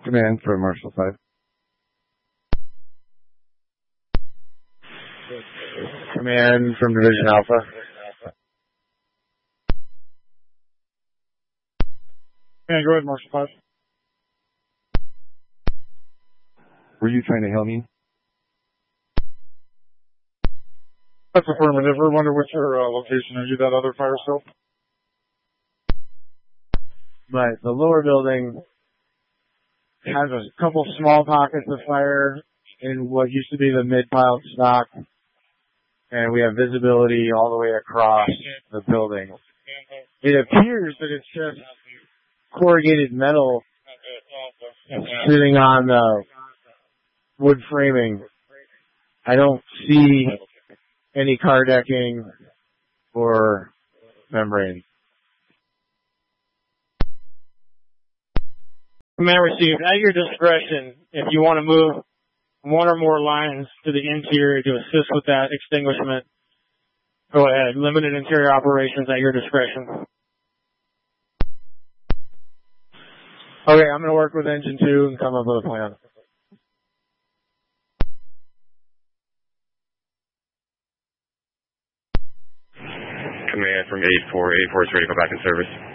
Command from Marshall 5. Command from Division Alpha. Command, go ahead, Marshall 5. Were you trying to hail me? That's affirmative. We're wondering what's your location. Are you that other fire still? Right. The lower building has a couple small pockets of fire in what used to be the mid-piled stock, and we have visibility all the way across the building. It appears that it's just corrugated metal sitting on the wood framing. I don't see any car decking or membrane. Command received. At your discretion, if you want to move one or more lines to the interior to assist with that extinguishment, go ahead. Limited interior operations at your discretion. Okay, I'm going to work with Engine 2 and come up with a plan. Command from 8-4. 8-4 is ready to go back in service.